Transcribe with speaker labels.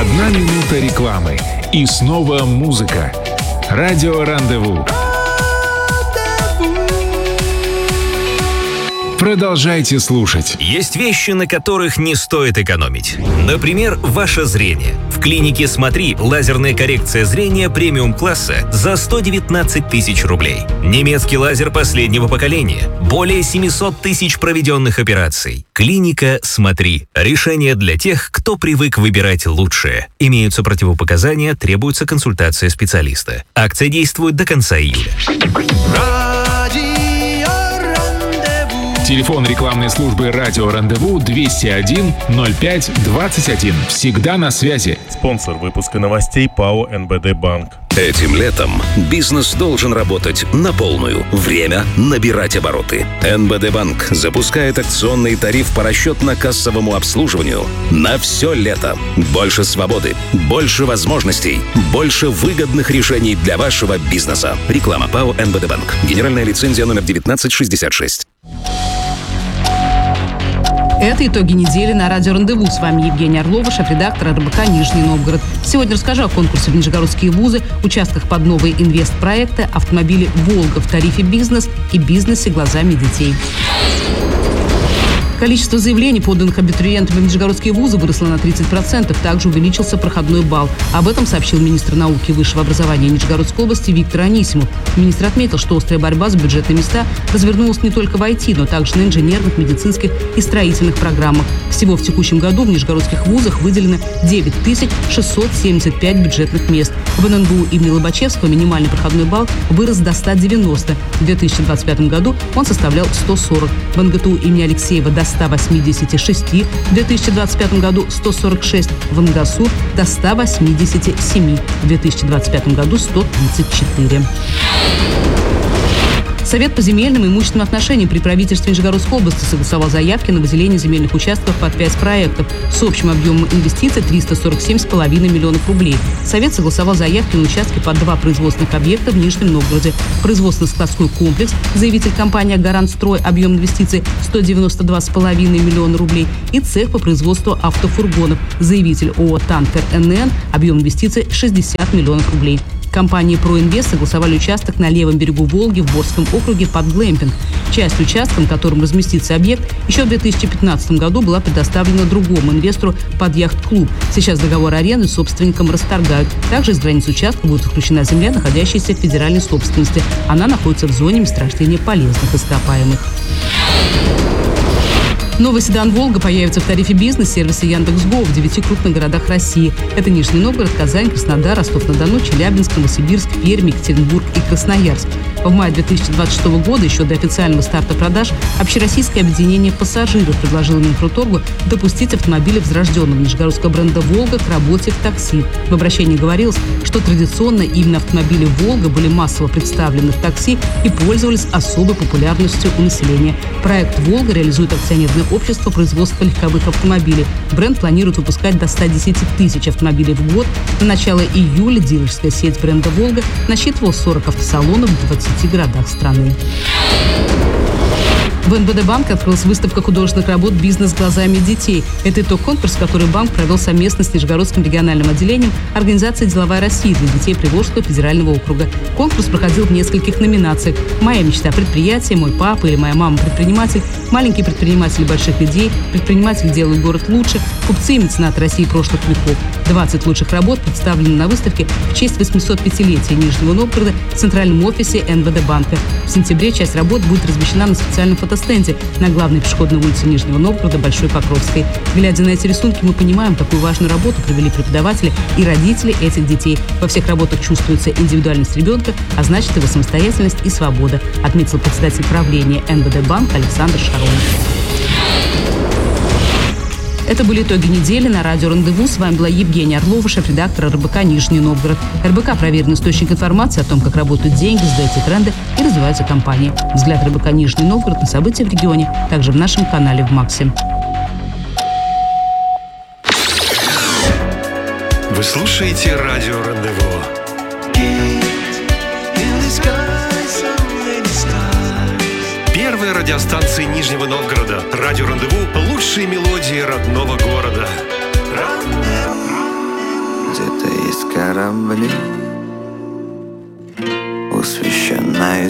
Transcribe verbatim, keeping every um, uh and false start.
Speaker 1: Одна минута рекламы. И снова музыка. Радио Рандеву. Продолжайте слушать.
Speaker 2: Есть вещи, на которых не стоит экономить. Например, ваше зрение. В клинике «Смотри» лазерная коррекция зрения премиум-класса за сто девятнадцать тысяч рублей. Немецкий лазер последнего поколения. Более семьсот тысяч проведенных операций. Клиника «Смотри». Решение для тех, кто привык выбирать лучшее. Имеются противопоказания, требуется консультация специалиста. Акция действует до конца июля.
Speaker 1: Телефон рекламной службы «Радио Рандеву» двести один ноль пять двадцать один. Всегда на связи.
Speaker 3: Спонсор выпуска новостей ПАО эн бэ дэ Банк.
Speaker 4: Этим летом бизнес должен работать на полную. Время набирать обороты. эн бэ дэ Банк запускает акционный тариф по расчетно-кассовому обслуживанию на все лето. Больше свободы, больше возможностей, больше выгодных решений для вашего бизнеса. Реклама ПАО эн бэ дэ Банк. Генеральная лицензия номер девятнадцать шестьдесят шесть.
Speaker 5: Это итоги недели на радио «Рандеву». С вами Евгения Орлова, шеф-редактор эр бэ ка «Нижний Новгород». Сегодня расскажу о конкурсе в нижегородские вузы, участках под новые инвестпроекты, автомобиле «Волга» в тарифе «Бизнес» и бизнесе глазами детей. Количество заявлений, поданных абитуриентами в нижегородские вузы, выросло на тридцать процентов. Также увеличился проходной балл. Об этом сообщил министр науки и высшего образования Нижегородской области Виктор Анисимов. Министр отметил, что острая борьба за бюджетные места развернулась не только в ай ти, но также на инженерных, медицинских и строительных программах. Всего в текущем году в нижегородских вузах выделено девять тысяч шестьсот семьдесят пять бюджетных мест. В эн эн бэ у имени Лобачевского минимальный проходной балл вырос до ста девяноста. В две тысячи двадцать пятом году он составлял сто сорок. В эн гэ тэ у имени Алексеева до ста восьмидесяти шести, в две тысячи двадцать пятом году сто сорок шесть, в эн гэ а эс у до ста восьмидесяти семи, в две тысячи двадцать пятом году сто тридцать четыре. Совет по земельным и имущественным отношениям при правительстве Нижегородской области согласовал заявки на выделение земельных участков под пять проектов с общим объемом инвестиций триста сорок семь с половиной миллионов рублей. Совет согласовал заявки на участки под два производственных объекта в Нижнем Новгороде. Производственно-складской комплекс, заявитель компания «Гарантстрой», объем инвестиций сто девяносто два с половиной миллиона рублей, и цех по производству автофургонов, заявитель ООО «Танкер эн эн», объем инвестиций шестьдесят миллионов рублей. Компании «Проинвест» согласовали участок на левом берегу Волги в Борском округе под глэмпинг. Часть участка, на котором разместится объект, еще в две тысячи пятнадцатом году была предоставлена другому инвестору под яхт-клуб. Сейчас договор аренды с собственником расторгают. Также из границ участка будет исключена земля, находящаяся в федеральной собственности. Она находится в зоне месторождения полезных ископаемых. Новый седан «Волга» появится в тарифе «Бизнес» сервиса Яндекс.Го в девяти крупных городах России. Это Нижний Новгород, Казань, Краснодар, Ростов-на-Дону, Челябинск, Новосибирск, Пермь, Екатеринбург и Красноярск. В мае две тысячи двадцать шестого года, еще до официального старта продаж, Общероссийское объединение пассажиров предложило Минпромторгу допустить автомобили возрожденного нижегородского бренда «Волга» к работе в такси. В обращении говорилось, что традиционно именно автомобили «Волга» были массово представлены в такси и пользовались особой популярностью у населения. Проект «Волга» реализует акционерное общество производства легковых автомобилей. Бренд планирует выпускать до ста десяти тысяч автомобилей в год. На начало июля дилерская сеть бренда «Волга» насчитывала сорок автосалонов в двадцати городах страны. В эн бэ дэ банке открылась выставка художественных работ «Бизнес глазами детей». Это итог конкурса, который банк провел совместно с Нижегородским региональным отделением организации «Деловая Россия» для детей Приволжского федерального округа. Конкурс проходил в нескольких номинациях: «Моя мечта предприятия», «Мой папа» или «Моя мама предприниматель», «Маленькие предприниматели больших идей», «Предприниматели делают город лучше», «Купцы и меценаты России прошлых веков». двадцать лучших работ представлены на выставке в честь восьмисотпятилетия Нижнего Новгорода в центральном офисе эн бэ дэ банка. В сентябре часть работ будет размещена на специальном фотостенде на главной пешеходной улице Нижнего Новгорода, Большой Покровской. Глядя на эти рисунки, мы понимаем, какую важную работу провели преподаватели и родители этих детей. Во всех работах чувствуется индивидуальность ребенка, а значит его самостоятельность и свобода, отметил председатель правления эн бэ дэ банк Александр Шаронов. Это были итоги недели на радио «Рандеву». С вами была Евгения Орлова, шеф-редактор эр бэ ка «Нижний Новгород». эр бэ ка – проверенный источник информации о том, как работают деньги, задаются тренды и развиваются компании. Взгляд эр бэ ка «Нижний Новгород» на события в регионе, также в нашем канале в Максе.
Speaker 6: Вы слушаете радио «Рандеву». Первая радиостанция Нижнего Новгорода. Радио «Рандеву» – лучшие мелодии родного города. Рандеву.
Speaker 7: где-то есть корабли у священной